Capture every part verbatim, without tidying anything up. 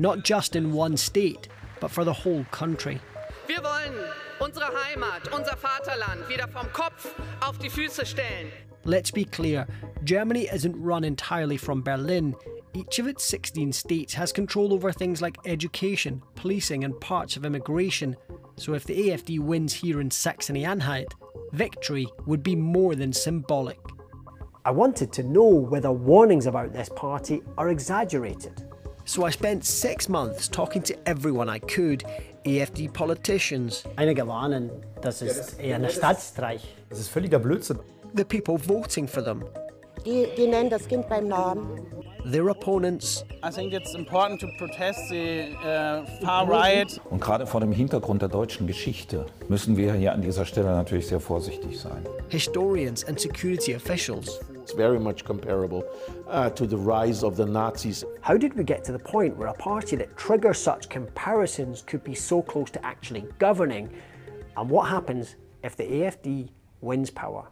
not just in one state, but for the whole country. Wir wollen unsere Heimat, unser Vaterland wieder vom Kopf auf die Füße stellen. Let's be clear, Germany isn't run entirely from Berlin. Each of its sixteen states has control over things like education, policing and parts of immigration. So if the A F D wins here in Saxony-Anhalt, victory would be more than symbolic. I wanted to know whether warnings about this party are exaggerated. So I spent six months talking to everyone I could, A F D politicians. Einige warnen, das ist eher ein Staatsstreich. Das ist völliger Blödsinn. The people voting for them. Die, die nennen das Kind beim Namen. Their opponents. I think it's important to protest the uh, far right. Und gerade vor dem Hintergrund der deutschen Geschichte müssen wir hier an dieser Stelle natürlich sehr vorsichtig sein. Historians and security officials. It's very much comparable uh, to the rise of the Nazis. How did we get to the point where a party that triggers such comparisons could be so close to actually governing? And what happens if the A F D wins power?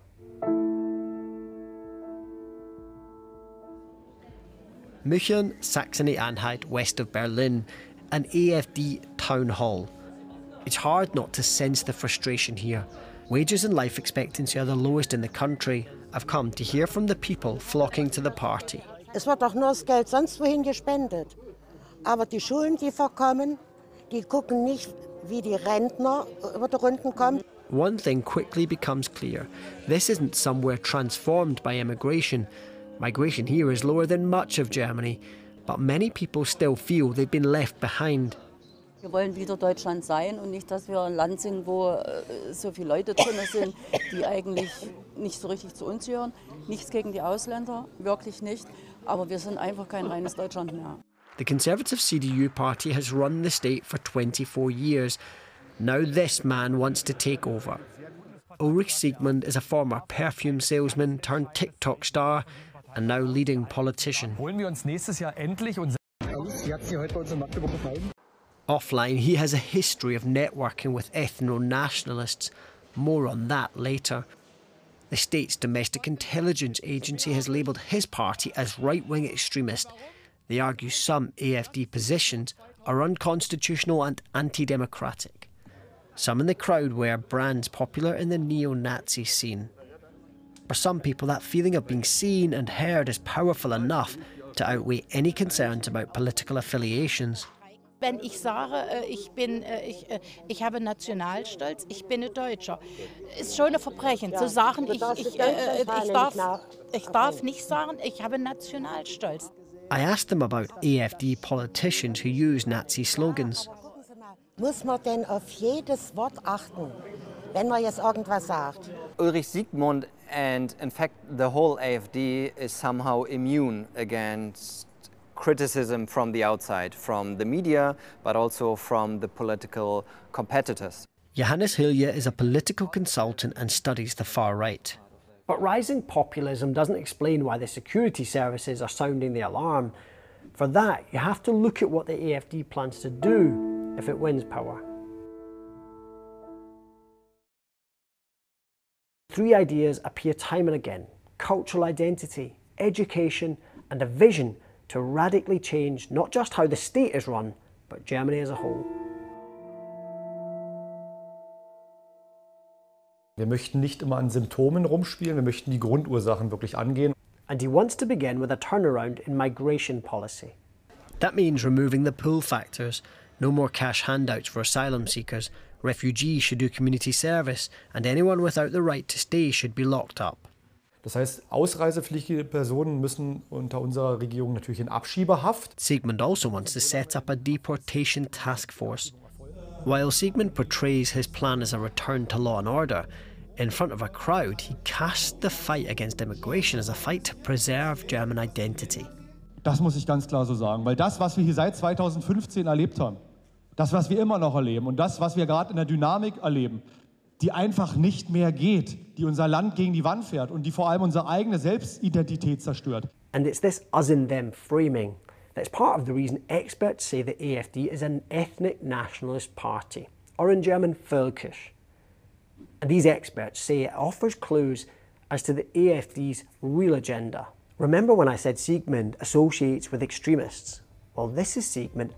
München, Saxony-Anhalt, west of Berlin, an A F D town hall. It's hard not to sense the frustration here. Wages and life expectancy are the lowest in the country. I've come to hear from the people flocking to the party. Es wird doch nur das Geld sonst wohin gespendet. Aber die Schulen, die verkommen, die gucken nicht, wie die Rentner über die Runden kommen. One thing quickly becomes clear. This isn't somewhere transformed by immigration. Migration here is lower than much of Germany, but many people still feel they've been left behind. Wir wollen wieder Deutschland sein und nicht, dass wir ein Land sind, wo so viele Leute drin sind, die eigentlich nicht so richtig zu uns gehören. Nichts gegen die Ausländer, wirklich nicht, aber wir sind einfach kein reines Deutschland mehr. The Conservative C D U party has run the state for twenty-four years. Now this man wants to take over. Ulrich Siegmund is a former perfume salesman turned TikTok star and now leading politician. Holen wir uns nächstes Jahr endlich unser aus. Sie hat sie heute bei uns in Magdeburg gefallen. Offline, he has a history of networking with ethno-nationalists. More on that later. The state's domestic intelligence agency has labelled his party as right-wing extremist. They argue some A F D positions are unconstitutional and anti-democratic. Some in the crowd wear brands popular in the neo-Nazi scene. For some people, that feeling of being seen and heard is powerful enough to outweigh any concerns about political affiliations. Wenn ich sage, ich bin, ich, ich habe Nationalstolz, ich bin ein Deutscher, ist schon ein Verbrechen zu sagen, ich, ich, ich, darf, ich darf nicht sagen, ich habe Nationalstolz. I asked them about A F D politicians who use Nazi slogans. Muss man denn auf jedes Wort achten, wenn man jetzt irgendwas sagt? Ulrich Siegmund and in fact the whole A F D is somehow immune against criticism from the outside, from the media, but also from the political competitors. Johannes Hilje is a political consultant and studies the far right. But rising populism doesn't explain why the security services are sounding the alarm. For that, you have to look at what the A F D plans to do if it wins power. Three ideas appear time and again: cultural identity, education, and a vision to radically change not just how the state is run, but Germany as a whole. Wir möchten nicht immer an Symptomen rumspielen, wir möchten die Grundursachen wirklich angehen. And he wants to begin with a turnaround in migration policy. That means removing the pull factors, no more cash handouts for asylum seekers, refugees should do community service, and anyone without the right to stay should be locked up. Das heißt, ausreisepflichtige Personen müssen unter unserer Regierung natürlich in Abschiebehaft. Siegmund also wants to set up a deportation task force. While Siegmund portrays his plan as a return to law and order, in front of a crowd, he cast the fight against immigration as a fight to preserve German identity. Das muss ich ganz klar so sagen, weil das, was wir hier seit zweitausendfünfzehn erlebt haben, das, was wir immer noch erleben und das, was wir gerade in der Dynamik erleben, die einfach nicht mehr geht, die unser Land gegen die Wand fährt und die vor allem unsere eigene Selbstidentität zerstört. And it's this us and them framing that's part of the reason experts say the A F D is an ethnic nationalist party, or in German, Völkisch. And these experts say it offers clues as to the A F D's real agenda. Remember when I said Siegmund associates with extremists? Well, this is Siegmund